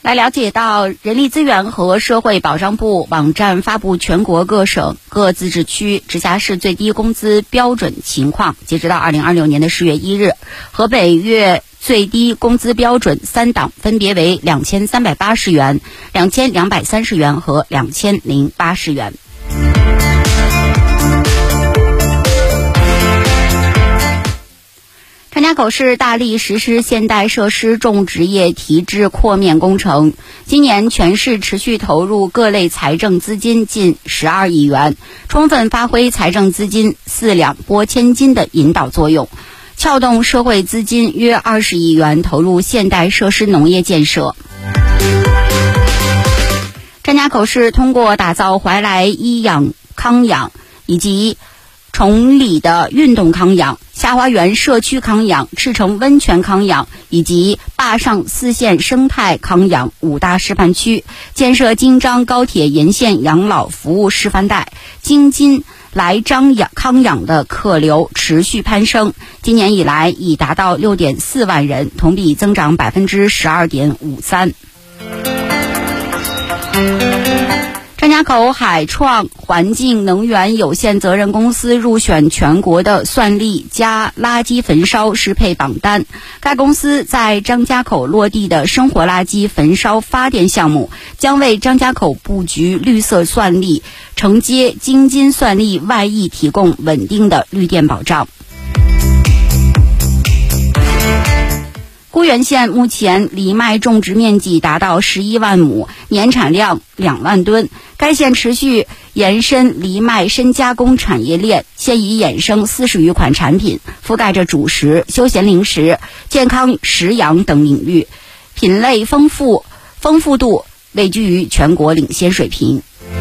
来了解到，人力资源和社会保障部网站发布全国各省、各自治区、直辖市最低工资标准情况。截止到2026年10月1日，河北月最低工资标准3档分别为2380元、2230元和2080元。张家口市大力实施现代设施种植业提质扩面工程，今年全市持续投入各类财政资金近12亿元，充分发挥财政资金4两拨千斤的引导作用，撬动社会资金约20亿元投入现代设施农业建设。张家口市通过打造怀来医养康养以及崇礼的运动康养、下花园社区康养、赤城温泉康养以及坝上4县生态康养5大示范区，建设京张高铁沿线养老服务示范带，京津来张康养的客流持续攀升，今年以来已达到6.4万人，同比增长12.53%。张家口海创环境能源有限责任公司入选全国的算力加垃圾焚烧适配榜单。该公司在张家口落地的生活垃圾焚烧发电项目，将为张家口布局绿色算力、承接京津算力外溢提供稳定的绿电保障。沽源县目前藜麦种植面积达到11万亩，年产量2万吨。该县持续延伸藜麦深加工产业链，现已衍生40余款产品，覆盖着主食、休闲零食、健康食养等领域，品类丰富度位居于全国领先水平。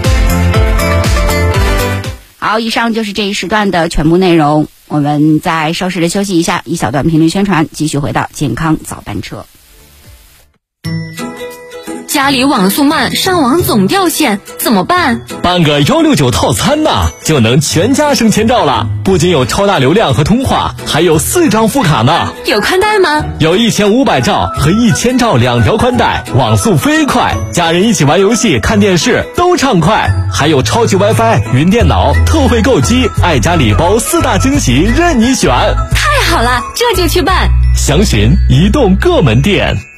好，以上就是这一时段的全部内容。我们再稍事的休息一下，一小段频率宣传，继续回到健康早班车。 家里网速慢，上网总掉线，怎么办？ 办个169套餐呐，就能全家省千兆了。不仅有超大流量和通话，还有4张副卡呢。 有宽带吗？ 有1500兆和1000兆2条宽带，网速飞快，家人一起玩游戏、看电视都畅快。还有超级 WiFi、云电脑、特惠购机、爱家礼包4大惊喜任你选。 太好了，这就去办。 详询移动各门店。